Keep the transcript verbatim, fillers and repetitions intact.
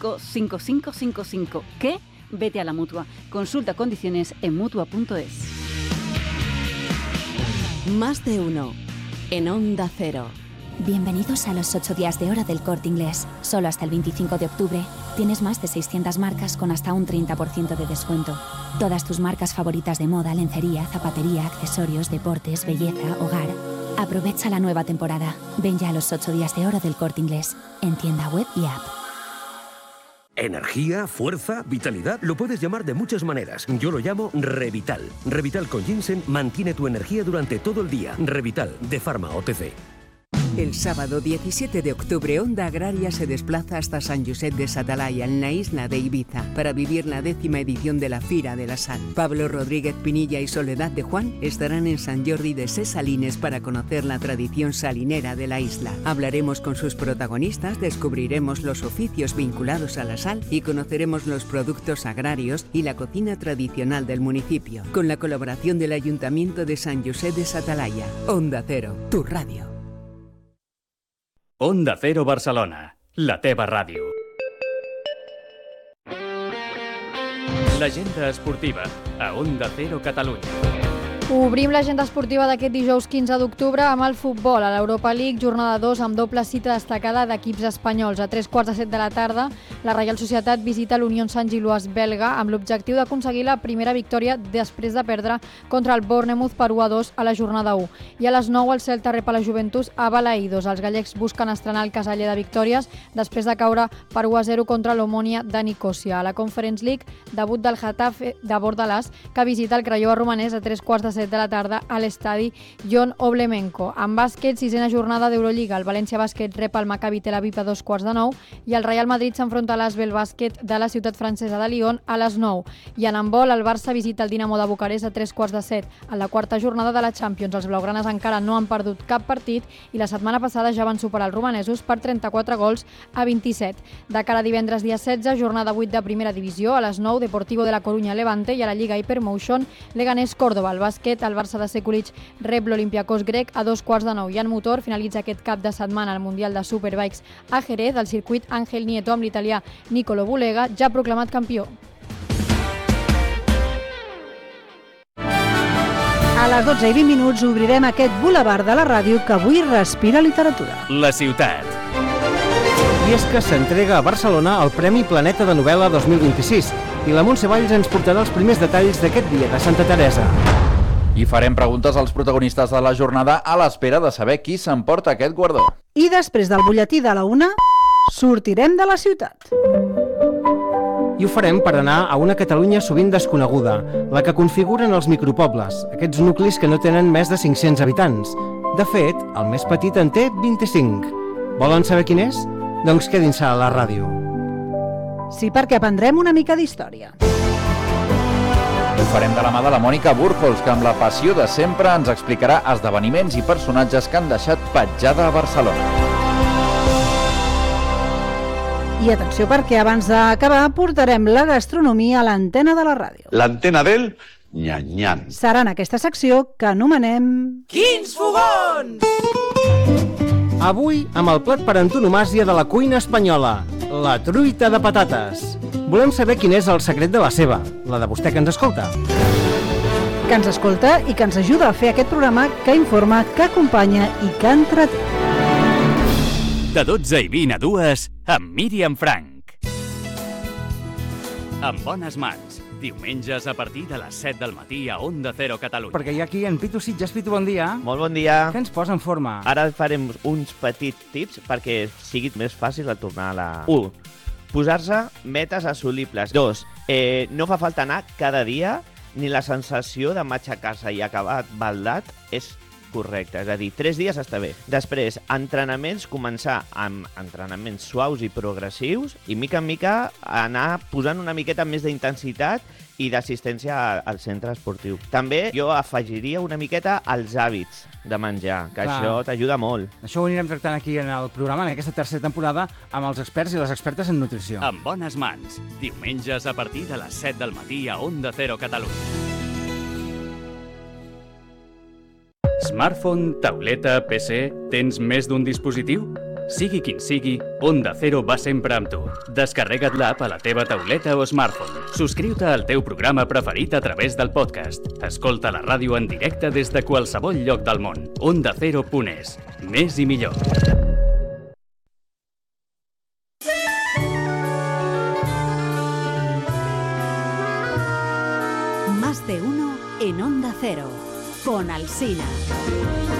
cinco cinco cinco cinco cinco. ¿Qué? Vete a la Mutua. Consulta condiciones en mutua punto es. Más de uno. En Onda Cero. Bienvenidos a los ocho días de hora del Corte Inglés. Solo hasta el veinticinco de octubre tienes más de seiscientas marcas con hasta un treinta por ciento de descuento. Todas tus marcas favoritas de moda, lencería, zapatería, accesorios, deportes, belleza, hogar. Aprovecha la nueva temporada. Ven ya a los ocho días de hora del Corte Inglés, en tienda web y app. Energía, fuerza, vitalidad, lo puedes llamar de muchas maneras. Yo lo llamo Revital. Revital con ginseng mantiene tu energía durante todo el día. Revital, de Pharma O T C. El sábado diecisiete de octubre, Onda Agraria se desplaza hasta San Josep de Satalaya, en la isla de Ibiza, para vivir la décima edición de la Fira de la Sal. Pablo Rodríguez Pinilla y Soledad de Juan estarán en Sant Jordi de Ses Salines para conocer la tradición salinera de la isla. Hablaremos con sus protagonistas, descubriremos los oficios vinculados a la sal y conoceremos los productos agrarios y la cocina tradicional del municipio, con la colaboración del Ayuntamiento de Sant Josep de Satalaya. Onda Cero, tu radio. Onda Cero Barcelona, la teva ràdio. L'agenda esportiva a Onda Cero Catalunya. Obrim l'agenda esportiva d'aquest dijous quinze d'octubre amb el futbol. A l'Europa League, jornada dos amb doble cita destacada d'equips espanyols. A tres quarts de set de la tarda, la Reial Societat visita l'Unión Sant Gilloise belga amb l'objectiu d'aconseguir la primera victòria després de perdre contra el Bournemouth per u a dos a la jornada u. I a les nou el Celta rep a la Juventus a Balaïdos. Els gallecs busquen estrenar el caseller de victòries després de caure per u a zero contra l'Omonia de Nicòsia. A la Conference League, debut del Getafe de Bordalàs, que visita el Craiova romanès a tres quarts de set de la tarda a l'estadi John Oblemenko. En bàsquet, sisena jornada d'Eurolliga. El València Bàsquet rep el Maccabi Tel Aviv a dos quarts de nou i el Real Madrid s'enfronta a l'Asvel Bàsquet de la ciutat francesa de Lyon a les nou. I en handbol, el Barça visita el Dinamo de Bucarest a tres quarts de set. En la quarta jornada de la Champions, els blaugranes encara no han perdut cap partit i la setmana passada ja van superar els romanesos per trenta-quatre gols a vint-i-set. De cara a divendres dia setze, jornada vuit de primera divisió, a les nou, Deportivo de la Coruña Levante i a la Lliga Hypermotion, Leganés Córdoba. El bàsquet, el Barça de Sekulic rep l'Olympiacos grec a dos quarts de nou. I en motor finalitza aquest cap de setmana el Mundial de Superbikes a Jerez, del circuit Ángel Nieto amb l'italià Nicolo Bulega, ja proclamat campió. A les dotze i vint minuts obrirem aquest bulevard de la ràdio que avui respira literatura. La ciutat. I és que s'entrega a Barcelona el Premi Planeta de Novel·la dos mil vint-i-sis i la Montse Valls ens portarà els primers detalls d'aquest dia de Santa Teresa. I farem preguntes als protagonistes de la jornada a l'espera de saber qui s'emporta aquest guardó. I després del butlletí de la una, sortirem de la ciutat. I ho farem per anar a una Catalunya sovint desconeguda, la que configuren els micropobles, aquests nuclis que no tenen més de cinc-cents habitants. De fet, el més petit en té vint-i-cinc. Volen saber quin és? Doncs quedin-se a la ràdio. Sí, perquè aprendrem una mica d'història. Ho farem de la mà de la Mònica Burjols, que amb la passió de sempre ens explicarà esdeveniments i personatges que han deixat petjada a Barcelona. I atenció, perquè abans d'acabar portarem la gastronomia a l'antena de la ràdio. L'antena del nyan-nyan. Serà en aquesta secció que anomenem... Quins fogons! Avui amb el plat per antonomàsia de la cuina espanyola, la truita de patates. Volem saber quin és el secret de la seva, la de vostè que ens escolta. Que ens escolta i que ens ajuda a fer aquest programa que informa, que acompanya i que entreté. De dotze i vint a dues, amb Míriam Frank. En bones mans, diumenges a partir de les set del matí a Onda Cero Catalunya. Perquè hi ha aquí en Pitu Sitges. Pitu, bon dia. Molt bon dia. Què ens posa en forma? Ara farem uns petits tips perquè sigui més fàcil de tornar a la... u. Posar-se metes assolibles. dos. Eh, no fa falta anar cada dia ni la sensació de matxacar-se i acabar baldat és correcte, és a dir, tres dies està bé. Després, entrenaments, començar amb entrenaments suaus i progressius i mica en mica anar posant una miqueta més d'intensitat i d'assistència al centre esportiu. També jo afegiria una miqueta als hàbits de menjar, que Clar. Això t'ajuda molt. Això ho anirem tractant aquí en el programa, en aquesta tercera temporada, amb els experts i les expertes en nutrició. En bones mans, diumenges a partir de les set del matí a Onda Cero Catalunya. Smartphone, tauleta, P C... Tens més d'un dispositiu? Sigui quin sigui, Onda Cero va sempre amb tu. Descarrega't l'app a la teva tauleta o smartphone. Subscriu-te al teu programa preferit a través del podcast. Escolta la ràdio en directe des de qualsevol lloc del món. onda cero punt es. Més i millor. Más de uno en Onda Cero, con Alsina.